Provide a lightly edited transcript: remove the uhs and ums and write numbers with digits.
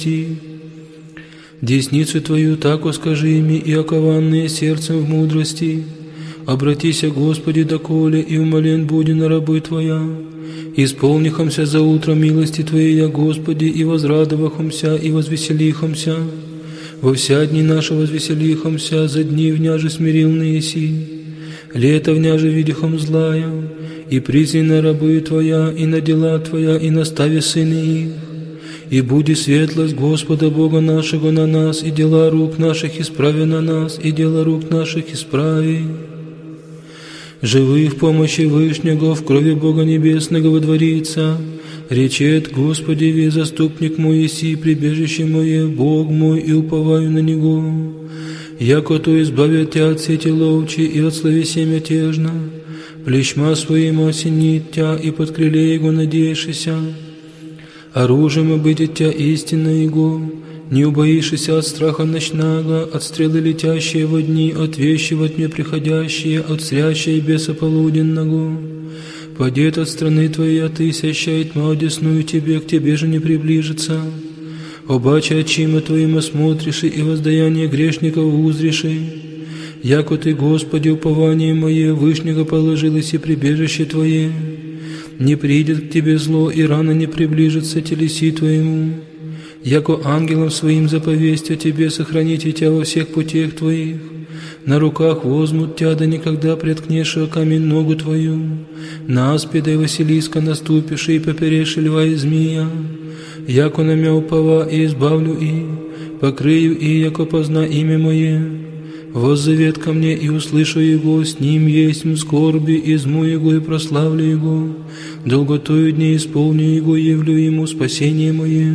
Десницу Твою так скажи ими, и окованные сердцем в мудрости. Обратися, Господи, доколе, и умолен буди на рабы Твоя. Исполнихомся за утро милости Твоей, Господи, и возрадовахомся, и возвеселихомся. Во вся дни наши возвеселихомся, за дни вняже смирилные си. Лето вняже видихом злая, и призвана рабы Твоя, и на дела Твоя, и настави сыны их. И буди светлость Господа Бога нашего на нас, и дела рук наших исправи на нас, и дела рук наших исправи. Живы в помощи Вышнего, в крови Бога Небесного водворится. Речет: Господи, ви заступник мой еси, прибежище мое, Бог мой, и уповаю на Него. Яко то избавит Тя от сети ловчи и от словеси мятежно. Плещма своим осенит Тя, и под крыле Его надеешься. Оружием обидит Тя истинно Его, не убоишься от страха ночного, от стрелы летящие во дни, от вещи во тьме приходящие, от зрящей беса полуденного. Падет от страны Твоей, а Ты, сящая тьма одесную Тебе, к Тебе же не приближится. Обаче очима Твоим осмотришь, и воздаяние грешников узришь. Яко Ты, Господи, упование мое, Вышнего положилось и прибежище Твое. Не придет к Тебе зло, и рано не приближится телеси Твоему. Яко ангелам Своим заповесть о Тебе сохраните Тя во всех путях Твоих. На руках возьмут Тя, да никогда преткнешь о камень ногу Твою. На аспида и Василиска наступишь, и поперешь льва и змея. Яко на мя упова, и избавлю и, покрыю и, яко позна имя Мое. Воззовет ко мне, и услышу Его, с Ним есть в скорби, изму Его и прославлю Его. Долготою дней исполню Его, явлю Ему спасение Мое.